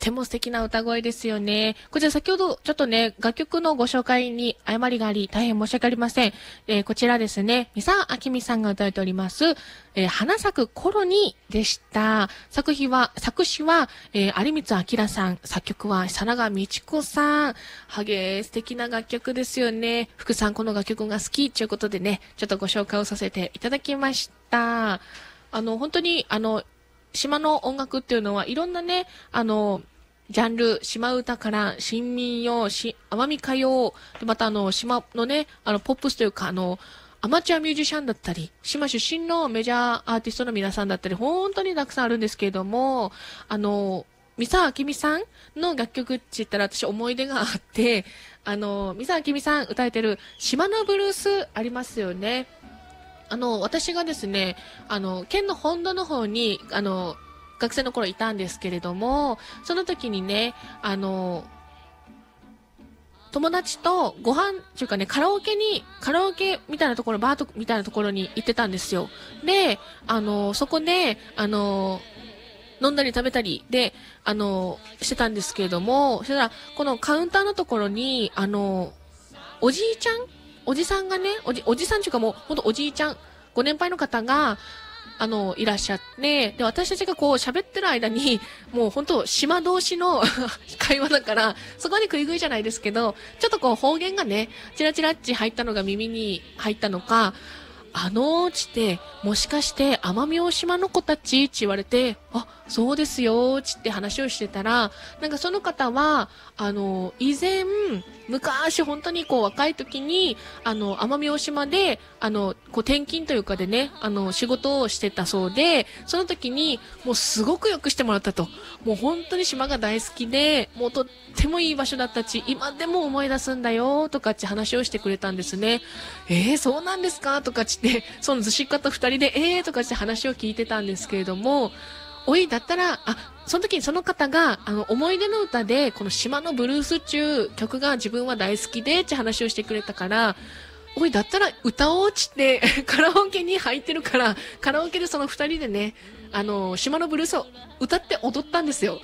ても素敵な歌声ですよね。こちら先ほどちょっとね、楽曲のご紹介に誤りがあり、大変申し訳ありません。こちらですね、三沢明美さんが歌われております、花咲く頃にでした。作詞は、有光明さん、作曲は佐永道子さん。素敵な楽曲ですよね。福さん、この楽曲が好きということでね、ちょっとご紹介をさせていただきました。本当に、島の音楽っていうのはいろんなね、ジャンル、島歌から新民謡、奄美歌謡、でまた島のね、ポップスというか、アマチュアミュージシャンだったり、島出身のメジャーアーティストの皆さんだったり、本当にたくさんあるんですけれども、三沢明美さんの楽曲って言ったら私思い出があって、三沢明美さん歌えてる島のブルースありますよね。私がですね、県の本土の方に、学生の頃いたんですけれども、その時にね、友達とご飯っていうかね、カラオケみたいなところ、バーとみたいなところに行ってたんですよ。で、そこで、飲んだり食べたりで、してたんですけれども、そしたら、このカウンターのところに、おじいちゃんおじさんがね、おじさんっていうかもう、ほんとおじいちゃん、ご年配の方が、いらっしゃって、で、私たちがこう喋ってる間に、もうほんと島同士の会話だから、そこに食い食いじゃないですけど、ちょっとこう方言がね、チラチラっち入ったのが耳に入ったのか、つって、もしかして奄美大島の子たちって言われて、あ、そうですよ、つって話をしてたら、なんかその方は、以前、昔本当にこう若い時に、奄美大島で、こう転勤というかでね、仕事をしてたそうで、その時に、もうすごくよくしてもらったと。もう本当に島が大好きで、もうとってもいい場所だったし、今でも思い出すんだよ、とかって話をしてくれたんですね。そうなんですかとかって、そのずしっ方二人で、とかって話を聞いてたんですけれども、おい、だったら、その時にその方が、思い出の歌で、この島のブルースっていう曲が自分は大好きで、って話をしてくれたから、おい、だったら歌おうって、カラオケに入ってるから、カラオケでその二人でね、島のブルースを歌って踊ったんですよ。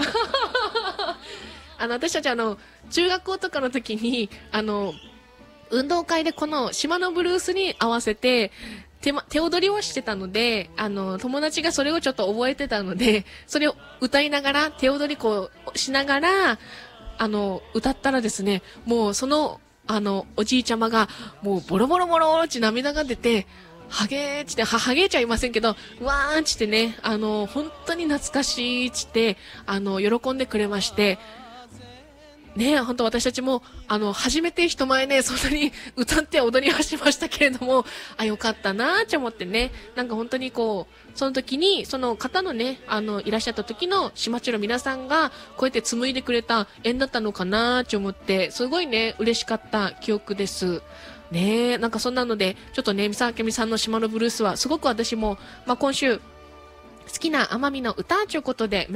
私たち中学校とかの時に、運動会でこの島のブルースに合わせて、手踊りをしてたので、友達がそれをちょっと覚えてたので、それを歌いながら、手踊りこうしながら、歌ったらですね、もうその、おじいちゃまが、もうボロボロボロって涙が出て、はげーって、はげーちゃいませんけど、うわーってね、本当に懐かしいって、喜んでくれまして、ねえ、本当私たちも、初めて人前ね、そんなに歌って踊りはしましたけれども、よかったなーって思ってね、なんか本当にこう、その時に、その方のね、いらっしゃった時の島地の皆さんが、こうやって紡いでくれた縁だったのかなーって思って、すごいね、嬉しかった記憶です。ねえ、なんかそんなので、ちょっとね、三沢明美さんの島のブルースは、すごく私も、今週、好きな奄美の歌ということで、